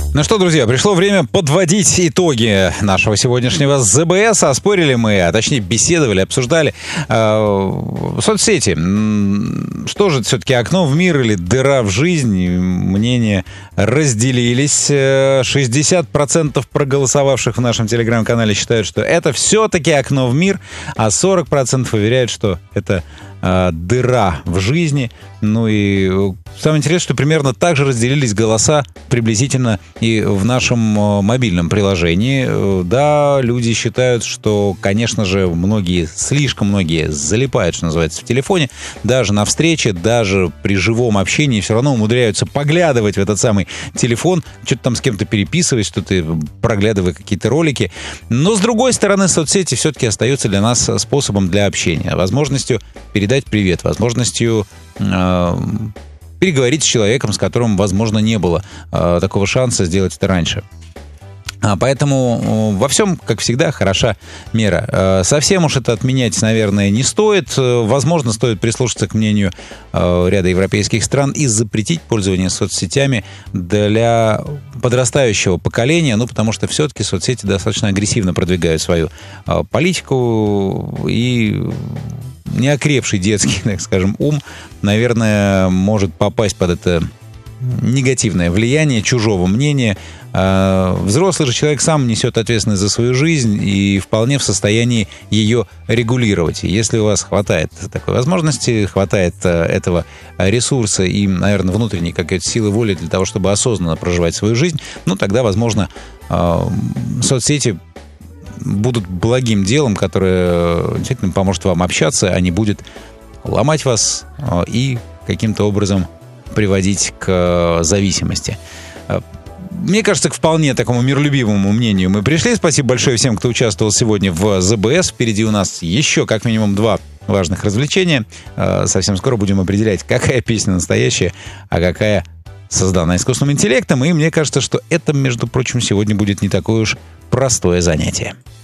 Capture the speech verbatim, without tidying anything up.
Ну что, друзья, пришло время подводить итоги нашего сегодняшнего ЗБС. Оспорили мы, а точнее беседовали, обсуждали э, соцсети. Что же, все-таки окно в мир или дыра в жизнь? Мнения разделились. шестьдесят процентов проголосовавших в нашем телеграм-канале считают, что это все-таки окно в мир, а сорок процентов уверяют, что это э, дыра в жизни. Ну и самое интересное, что примерно так же разделились голоса приблизительно и в нашем мобильном приложении. Да, люди считают, что, конечно же, многие, слишком многие залипают, что называется, в телефоне. Даже на встрече, даже при живом общении все равно умудряются поглядывать в этот самый телефон, что-то там с кем-то переписывать, что-то проглядывая какие-то ролики. Но, с другой стороны, соцсети все-таки остаются для нас способом для общения, возможностью передать привет, возможностью э, переговорить с человеком, с которым, возможно, не было э, такого шанса сделать это раньше. А поэтому во всем, как всегда, хороша мера. Совсем уж это отменять, наверное, не стоит. Возможно, стоит прислушаться к мнению ряда европейских стран и запретить пользование соцсетями для подрастающего поколения, ну, потому что все-таки соцсети достаточно агрессивно продвигают свою политику, и неокрепший детский, так скажем, ум, наверное, может попасть под это негативное влияние чужого мнения. Взрослый же человек сам несет ответственность за свою жизнь и вполне в состоянии ее регулировать. Если у вас хватает такой возможности, хватает этого ресурса и, наверное, внутренней какой-то силы воли для того, чтобы осознанно проживать свою жизнь, ну, тогда, возможно, соцсети будут благим делом, которое действительно поможет вам общаться, а не будет ломать вас и каким-то образом приводить к зависимости. Мне кажется, к вполне такому миролюбивому мнению мы пришли. Спасибо большое всем, кто участвовал сегодня в ЗБС. Впереди у нас еще как минимум два важных развлечения. Совсем скоро будем определять, какая песня настоящая, а какая создана искусственным интеллектом. И мне кажется, что это, между прочим, сегодня будет не такое уж простое занятие.